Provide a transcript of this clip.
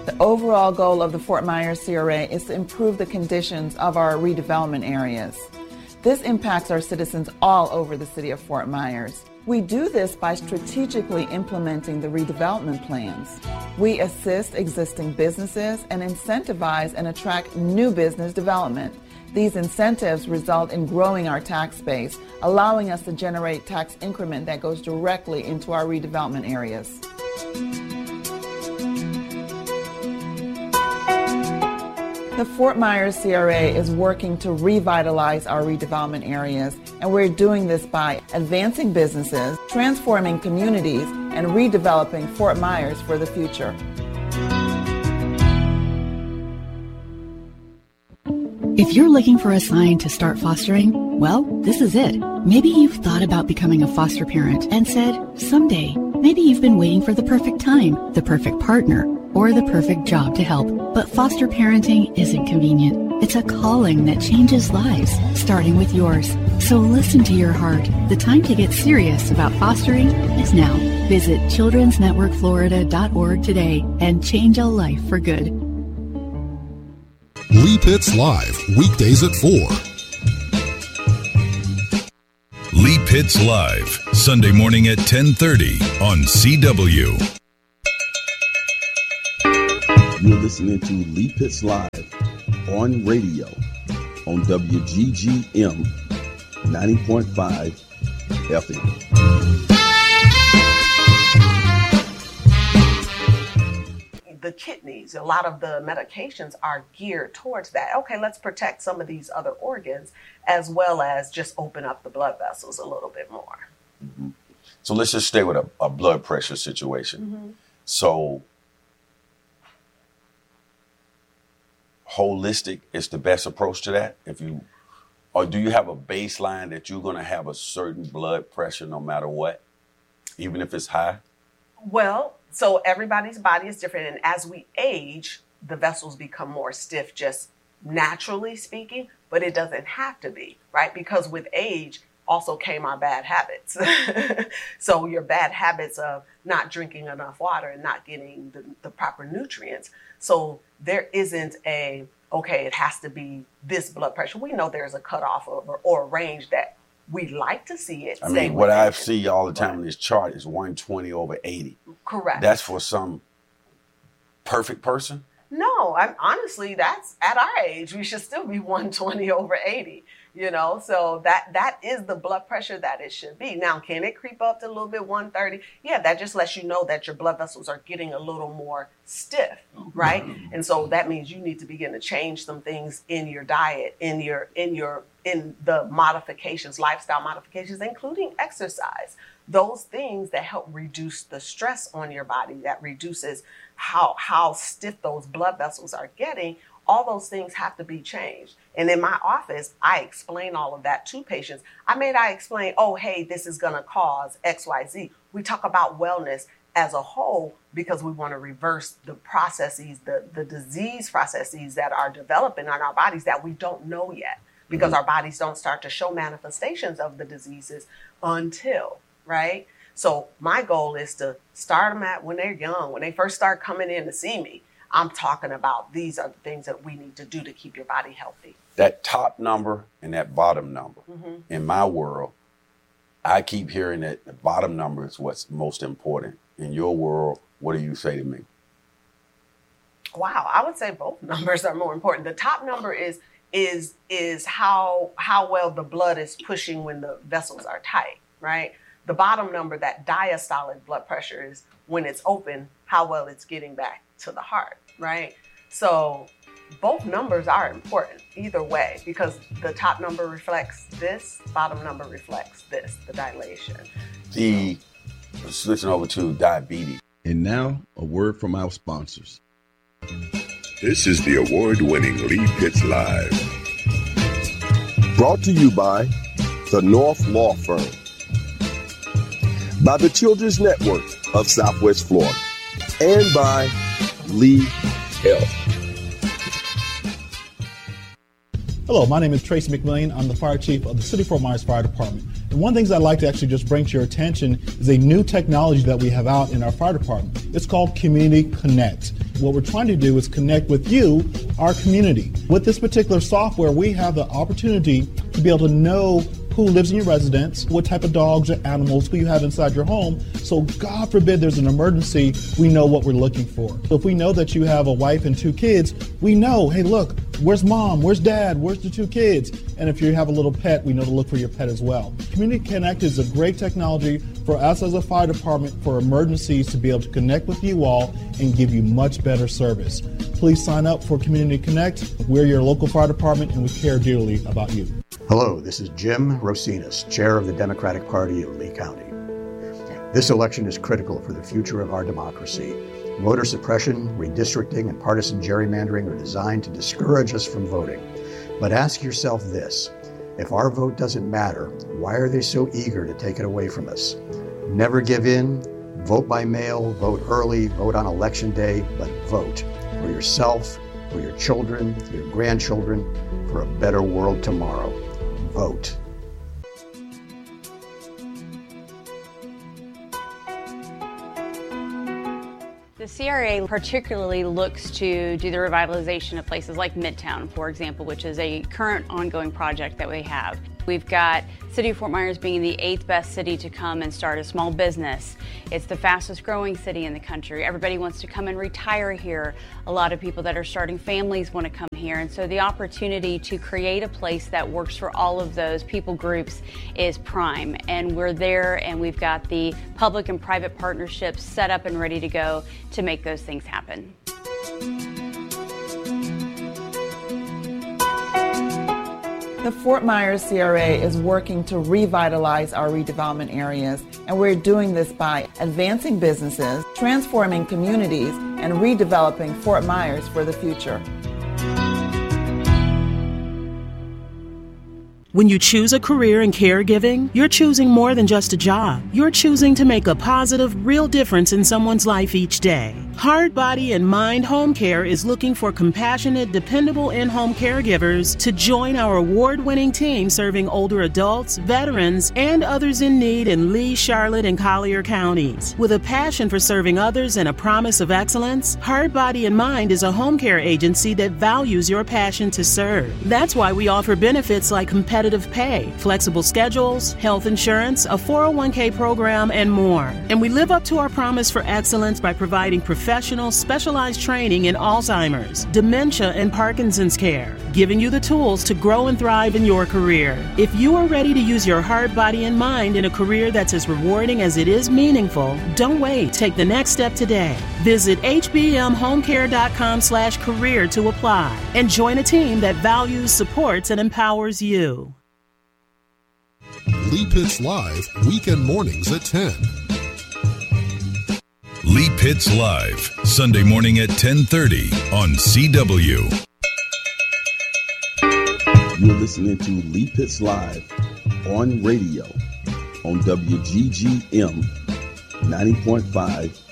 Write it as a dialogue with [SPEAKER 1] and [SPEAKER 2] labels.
[SPEAKER 1] The overall goal of the Fort Myers CRA is to improve the conditions of our redevelopment areas. This impacts our citizens all over the city of Fort Myers. We do this by strategically implementing the redevelopment plans. We assist existing businesses and incentivize and attract new business development. These incentives result in growing our tax base, allowing us to generate tax increment that goes directly into our redevelopment areas. The Fort Myers CRA is working to revitalize our redevelopment areas, and we're doing this by advancing businesses, transforming communities, and redeveloping Fort Myers for the future.
[SPEAKER 2] If you're looking for a sign to start fostering, well, this is it. Maybe you've thought about becoming a foster parent and said, someday. Maybe you've been waiting for the perfect time, the perfect partner, or the perfect job to help. But foster parenting isn't convenient. It's a calling that changes lives, starting with yours. So listen to your heart. The time to get serious about fostering is now. Visit childrensnetworkflorida.org today and change a life for good.
[SPEAKER 3] Lee Pitts Live, weekdays at 4.
[SPEAKER 4] Lee Pitts Live, Sunday morning at 10:30 on CW.
[SPEAKER 5] You're listening to Lee Pitts Live on radio on WGGM 90.5 FM.
[SPEAKER 6] The kidneys, a lot of the medications are geared towards that. Okay, let's protect some of these other organs as well as just open up the blood vessels a little bit more.
[SPEAKER 7] Mm-hmm. So let's just stay with a blood pressure situation. Mm-hmm. So holistic is the best approach to that? Or do you have a baseline that you're going to have a certain blood pressure no matter what, even if it's high?
[SPEAKER 6] Well, so everybody's body is different. And as we age, the vessels become more stiff, just naturally speaking, but it doesn't have to be, right? Because with age also came our bad habits. So your bad habits of not drinking enough water and not getting the proper nutrients. So there isn't okay, it has to be this blood pressure. We know there's a cutoff or a range that we like to see it.
[SPEAKER 7] I mean, what I see all the time in this chart is 120 over 80.
[SPEAKER 6] Correct.
[SPEAKER 7] That's for some perfect person?
[SPEAKER 6] No, honestly, that's at our age, we should still be 120 over 80, so that is the blood pressure that it should be. Now, can it creep up to a little bit 130? Yeah, that just lets you know that your blood vessels are getting a little more stiff, right? And so that means you need to begin to change some things in your diet, in the modifications, lifestyle modifications, including exercise. Those things that help reduce the stress on your body, that reduces how stiff those blood vessels are getting, all those things have to be changed. And in my office, I explain all of that to patients. I explain, oh, hey, this is going to cause X, Y, Z. We talk about wellness as a whole because we want to reverse the processes, the disease processes that are developing in our bodies that we don't know yet, because our bodies don't start to show manifestations of the diseases until, right? So my goal is to start them when they're young, when they first start coming in to see me. I'm talking about these are the things that we need to do to keep your body healthy.
[SPEAKER 7] That top number and that bottom number, in my world, I keep hearing that the bottom number is what's most important. In your world, what do you say to me?
[SPEAKER 6] Wow, I would say both numbers are more important. The top number is how well the blood is pushing when the vessels are tight, right? The bottom number, that diastolic blood pressure, is when it's open, how well it's getting back to the heart, right? So both numbers are important either way, because the top number reflects this, bottom number reflects this, the dilation.
[SPEAKER 7] Switching over to diabetes.
[SPEAKER 5] And now a word from our sponsors.
[SPEAKER 4] This is the award-winning Lee Pitts Live.
[SPEAKER 5] Brought to you by the North Law Firm, by the Children's Network of Southwest Florida, and by Lee Health.
[SPEAKER 8] Hello, my name is Tracy McMillian. I'm the fire chief of the City of Fort Myers Fire Department. And one of the things I'd like to actually just bring to your attention is a new technology that we have out in our fire department. It's called Community Connect. What we're trying to do is connect with you, our community. With this particular software, we have the opportunity to be able to know who lives in your residence, what type of dogs or animals, who you have inside your home. So God forbid there's an emergency, we know what we're looking for. So if we know that you have a wife and 2 kids, we know, hey, look, where's mom? Where's dad? Where's the 2 kids? And if you have a little pet, we know to look for your pet as well. Community Connect is a great technology for us as a fire department for emergencies to be able to connect with you all and give you much better service. Please sign up for Community Connect. We're your local fire department and we care dearly about you.
[SPEAKER 9] Hello, this is Jim Rosinas, Chair of the Democratic Party of Lee County. This election is critical for the future of our democracy. Voter suppression, redistricting, and partisan gerrymandering are designed to discourage us from voting. But ask yourself this: if our vote doesn't matter, why are they so eager to take it away from us? Never give in, vote by mail, vote early, vote on election day, but vote for yourself, for your children, your grandchildren, for a better world tomorrow. Vote.
[SPEAKER 10] The CRA particularly looks to do the revitalization of places like Midtown, for example, which is a current ongoing project that we have. We've got City of Fort Myers being the 8th best city to come and start a small business. It's the fastest growing city in the country. Everybody wants to come and retire here. A lot of people that are starting families want to come here. And so the opportunity to create a place that works for all of those people groups is prime. And we're there, and we've got the public and private partnerships set up and ready to go to make those things happen.
[SPEAKER 1] The Fort Myers CRA is working to revitalize our redevelopment areas, and we're doing this by advancing businesses, transforming communities, and redeveloping Fort Myers for the future.
[SPEAKER 11] When you choose a career in caregiving, you're choosing more than just a job. You're choosing to make a positive, real difference in someone's life each day. Heart, Body, and Mind Home Care is looking for compassionate, dependable in-home caregivers to join our award-winning team serving older adults, veterans, and others in need in Lee, Charlotte, and Collier counties. With a passion for serving others and a promise of excellence, Heart, Body, and Mind is a home care agency that values your passion to serve. That's why we offer benefits like competitive pay, flexible schedules, health insurance, a 401k program, and more. And we live up to our promise for excellence by providing professional, specialized training in Alzheimer's, dementia, and Parkinson's care, giving you the tools to grow and thrive in your career. If you are ready to use your heart, body, and mind in a career that's as rewarding as it is meaningful, don't wait. Take the next step today. Visit hbmhomecare.com/career to apply and join a team that values, supports, and empowers you.
[SPEAKER 3] Lee Pitts Live, weekend mornings at 10.
[SPEAKER 4] Lee Pitts Live, Sunday morning at 10:30 on CW.
[SPEAKER 5] You're listening to Lee Pitts Live on radio on WGGM 90.5